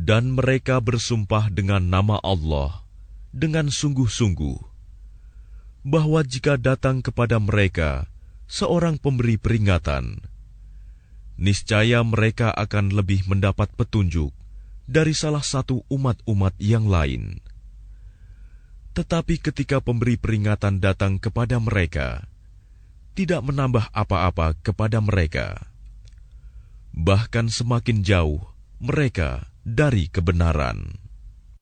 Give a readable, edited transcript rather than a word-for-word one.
Dan mereka bersumpah dengan nama Allah dengan sungguh-sungguh, bahwa jika datang kepada mereka seorang pemberi peringatan, niscaya mereka akan lebih mendapat petunjuk dari salah satu umat-umat yang lain. Tetapi ketika pemberi peringatan datang kepada mereka, tidak menambah apa-apa kepada mereka. Bahkan semakin jauh mereka dari kebenaran.